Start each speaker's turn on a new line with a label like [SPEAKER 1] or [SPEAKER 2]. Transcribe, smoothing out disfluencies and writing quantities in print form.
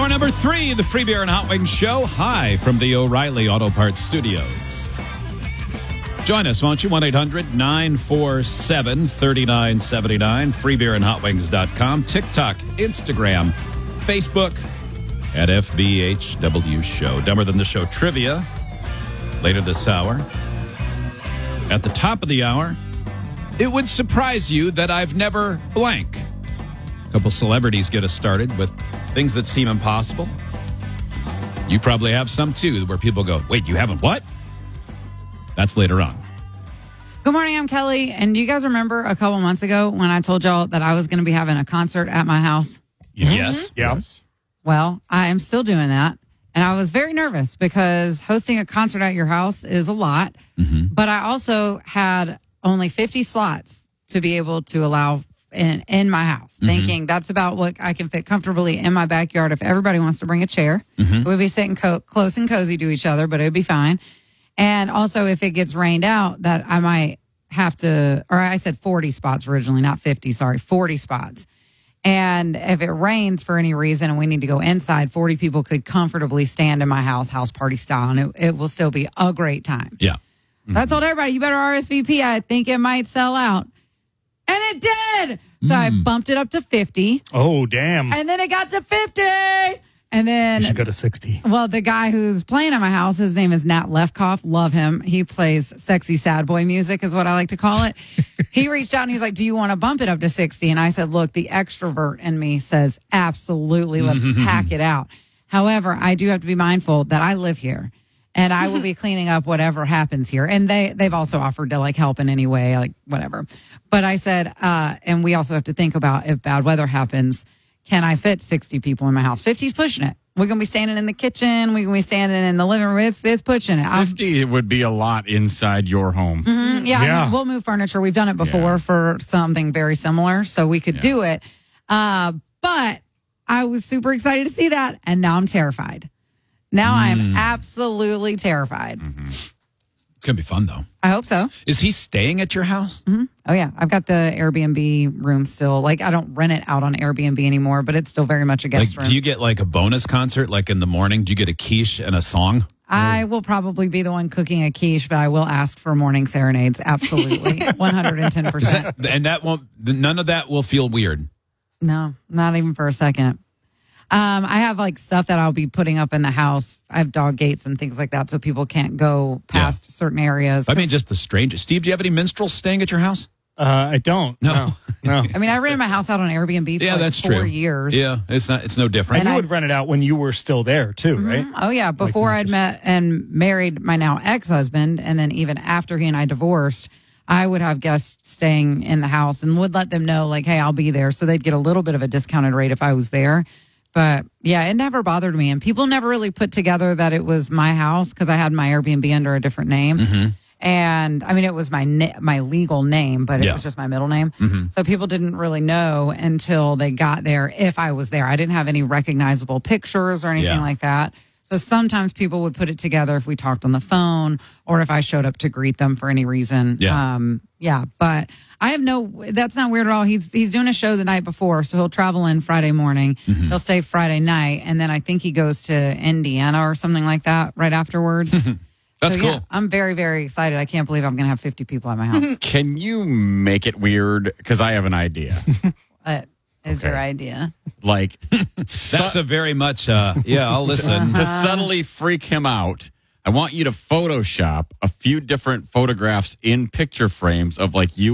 [SPEAKER 1] Hour number 3, the Free Beer and Hot Wings Show. Hi from the O'Reilly Auto Parts Studios. Join us, won't you? 1-800-947-3979. freebeerandhotwings.com. TikTok, Instagram, Facebook at FBHW Show. Dumber Than the Show trivia later this hour. At the top of the hour, it would surprise you that I've never blank. A couple celebrities get us started with things that seem impossible. You probably have some, too, where people go, wait, you haven't what? That's later on.
[SPEAKER 2] Good morning, I'm Kelly. And do you guys remember a couple months ago when I told y'all that I was going to be having a concert at my house?
[SPEAKER 1] Yes.
[SPEAKER 3] Yes.
[SPEAKER 2] Well, I am still doing that. And I was very nervous because hosting a concert at your house is a lot.
[SPEAKER 1] Mm-hmm.
[SPEAKER 2] But I also had only 50 slots to be able to allow in my house, thinking that's about what I can fit comfortably in my backyard. If everybody wants to bring a chair, we'd be sitting close and cozy to each other, but it would be fine. And also, if it gets rained out, that I might have to, or I said 40 spots originally, not 50, sorry, 40 spots. And if it rains for any reason and we need to go inside, 40 people could comfortably stand in my house party style, and it will still be a great time.
[SPEAKER 1] Yeah.
[SPEAKER 2] So I told everybody, you better RSVP. I think it might sell out. And it did. So I bumped it up to 50.
[SPEAKER 3] Oh, damn.
[SPEAKER 2] And then it got to 50. And then,
[SPEAKER 3] You should go to 60.
[SPEAKER 2] well, the guy who's playing at my house, his name is Nat Lefkoff. Love him. He plays sexy sad boy music is what I like to call it. He reached out and he's like, do you want to bump it up to 60? And I said, look, the extrovert in me says, absolutely, let's pack it out. However, I do have to be mindful that I live here. And I will be cleaning up whatever happens here. And they've also offered to like help in any way, like whatever. But I said, and we also have to think about if bad weather happens, can I fit 60 people in my house? 50's pushing it. We're going to be standing in the kitchen. We're going to be standing in the living room. It's pushing it.
[SPEAKER 4] 50 would be a lot inside your home.
[SPEAKER 2] Yeah,
[SPEAKER 3] Yeah.
[SPEAKER 2] I mean, we'll move furniture. We've done it before for something very similar, so we could do it. But I was super excited to see that, and now I'm terrified. Now I'm absolutely terrified.
[SPEAKER 1] It's going to be fun, though.
[SPEAKER 2] I hope so.
[SPEAKER 1] Is he staying at your house?
[SPEAKER 2] Oh, yeah. I've got the Airbnb room still. Like, I don't rent it out on Airbnb anymore, but it's still very much a guest room.
[SPEAKER 1] Do you get like a bonus concert, like in the morning? Do you get a quiche and a song?
[SPEAKER 2] I will probably be the one cooking a quiche, but I will ask for morning serenades. Absolutely. 110%.
[SPEAKER 1] And that won't, none of that will feel weird.
[SPEAKER 2] No, not even for a second. I have like stuff that I'll be putting up in the house. I have dog gates and things like that, so people can't go past certain areas.
[SPEAKER 1] I mean, just the strangest. Steve, do you have any minstrels staying at your house?
[SPEAKER 3] I don't. No.
[SPEAKER 2] I mean, I rented my house out on Airbnb for
[SPEAKER 1] that's
[SPEAKER 2] 4
[SPEAKER 1] true.
[SPEAKER 2] years.
[SPEAKER 1] Yeah, it's no different.
[SPEAKER 3] And
[SPEAKER 2] And
[SPEAKER 3] you
[SPEAKER 2] I-
[SPEAKER 3] would rent it out when you were still there, too, right?
[SPEAKER 2] Oh, yeah. Before I'd met and married my now ex-husband, and then even after he and I divorced, I would have guests staying in the house and would let them know, like, hey, I'll be there. So they'd get a little bit of a discounted rate if I was there. But yeah, it never bothered me. And people never really put together that it was my house because I had my Airbnb under a different name. And I mean, it was my legal name, but it was just my middle name. So people didn't really know until they got there if I was there. I didn't have any recognizable pictures or anything like that. So sometimes people would put it together if we talked on the phone or if I showed up to greet them for any reason. But I have that's not weird at all. He's doing a show the night before, so he'll travel in Friday morning. He'll stay Friday night, and then I think he goes to Indiana or something like that right afterwards.
[SPEAKER 1] That's cool.
[SPEAKER 2] Yeah, I'm very, very excited. I can't believe I'm going to have 50 people at my house.
[SPEAKER 4] Can you make it weird? Because I have an idea.
[SPEAKER 2] What is your idea?
[SPEAKER 4] Like,
[SPEAKER 1] That's a very much, I'll listen.
[SPEAKER 4] to subtly freak him out, I want you to Photoshop a few different photographs in picture frames of like you